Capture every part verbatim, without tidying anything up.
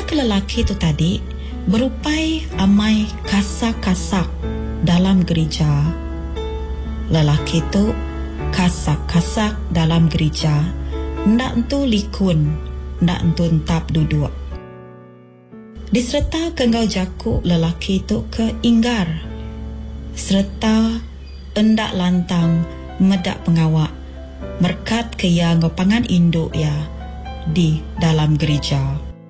ke lelaki tu tadi berupai amai kasak-kasak dalam gereja. Lelaki tu kasak-kasak dalam gereja, ndak entu likun, ndak entu entap duduk. Diserta kenggau jakuk lelaki tu ke inggar, serta endak lantang medak pengawak merkat ke ya ngopangan induk ya di dalam gereja.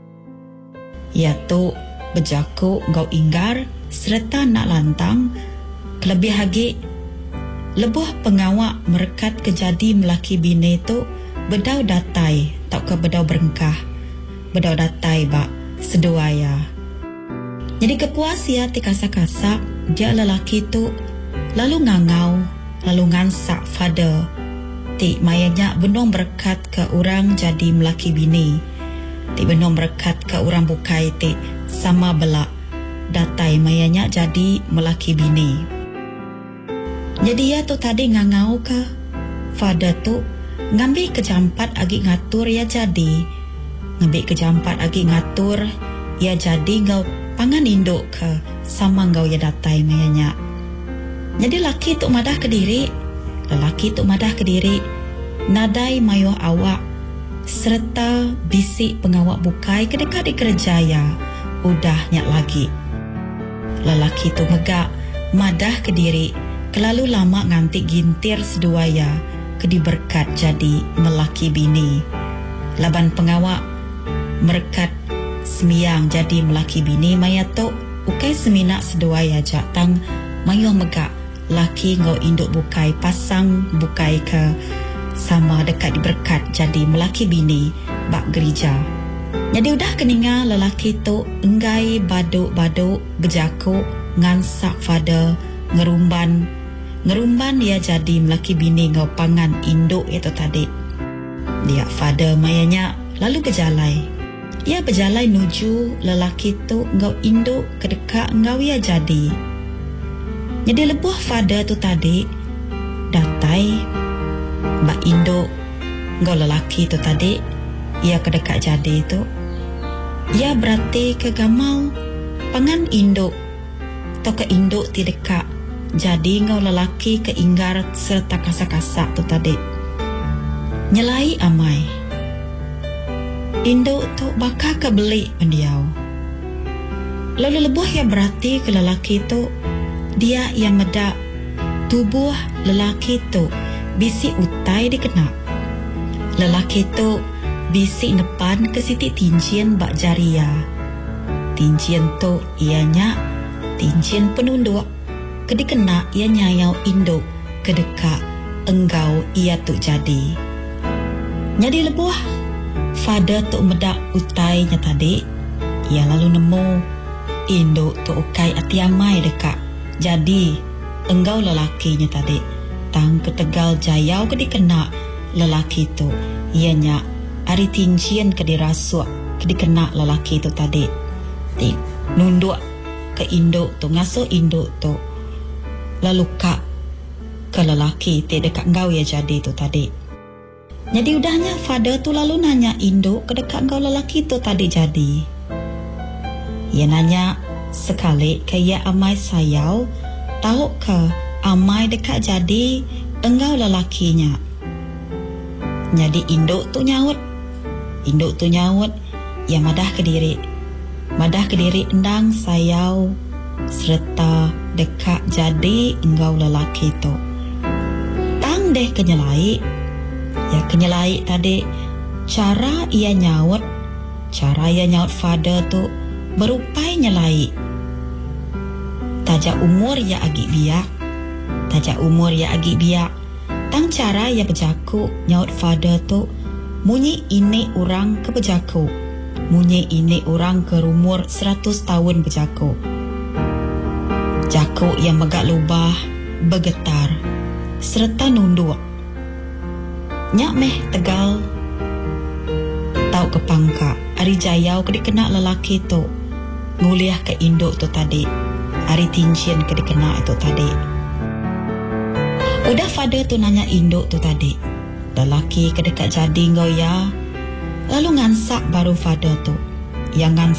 Ya tu berjakuk ngau inggar serta nak lantang kelebih hagi lebuh pengawak merkat kejadi melaki bini tu bedau datai tak ke bedau berengkah, bedau datai bak seduaya. Jadi kepuas ya ti kasak-kasak dia lelaki tu lalu ngangau, lalu ngansak fada ti mayanya benong berkat ke orang jadi melaki bini, ti benong berkat ke orang bukai ti sama belak datai mayanya jadi melaki bini. Jadi ya tu tadi ngangau ke fada tu ngambil kejampat agi ngatur ya jadi, ngambil kejampat agi ngatur ya jadi ngau pangan induk ke sama ngau ya datai mayanya. Jadi laki tu madah ke diri, lelaki tu madah ke diri, nadai mayuh awak serta bisik pengawak bukai ke dekat di kerjaya udah nyak lagi. Lelaki tu megak madah ke diri, kelalu lama ngantik gintir seduaya ke diberkat jadi melaki bini. Laban pengawak merkat semiang jadi melaki bini maya tu ukai seminak seduaya jatang mayuh megak laki ngau induk bukai pasang bukai ke sama dekat diberkat jadi melaki bini bak gereja. Jadi udah keninga lelaki tu enggai baduk-baduk berjakuk ngansak fada ngerumban ngerumban dia jadi melaki bini ngau pangan induk itu tadi. Dia fada mayanya lalu berjalai. Ia berjalai nuju lelaki tu ngau induk kedekat ngau ia jadi. Jadi lebuh fada tu tadi datai bak induk ngau lelaki tu tadi ia kedekat jadi tu. Ia berarti kegamal pangan induk atau ke induk ti dekat jadi ngau lelaki ke inggar serta kasak-kasak tu tadi. Nyelai amai induk tu bakal ke beli pendiau. Lalu lebuh ya berarti ke lelaki tu dia yang medak tubuh lelaki tu bisi utai dikenak. Lelaki tu bisi nepan ke siti tincian bak jaria. Tincian tu ianya tincian penunduk ke dikena ia nyayau induk ke dekat enggau ia tu jadi. Jadi lebuh fada tu medak utainya tadi, ia lalu nemu induk tu ukai ati amai dekat jadi enggau lelakinya tadi. Tang ketegal jayau ke dikena lelaki tu ianya ari tincian ke dirasuk ke dikena lelaki tu tadi. Ti nunduk ke induk tu ngasuh induk tu lalu kak ke lelaki ti dekat engkau ya jadi tu tadi. Jadi udahnya fada tu lalu nanya induk ke dekat engkau lelaki tu tadi jadi. Ia nanya sekali ke ia amai sayau tahu ke amai dekat jadi engkau lelakinya. Jadi induk tu nyaut. Induk tu nyaut ia madah ke diri. Madah ke diri endang sayau serta dekat jadi engkau lelaki tu. Tang deh kenyelai. Ya kenyelai tadi cara ia nyaut, cara ia nyaut fada tu berupai nyelai. Tajak umur ya agi biak, tajak umur ya agi biak. Tang cara ya berjaku nyaut fada tu munyi ini orang ke berjaku, munyi ini orang ke umur seratus tahun berjaku. Jaku yang megak lubah bergetar serta nunduk. Nyak meh tegal tau ke pangka ari jayau ke dikena lelaki tu nguliah ke induk tu tadi, ari tincian ke dikena itu tadi. Udah fada tu nanya induk tu tadi, lelaki ke dekat jadi ngau ya, lalu ngansak baru fada tu yang ngansak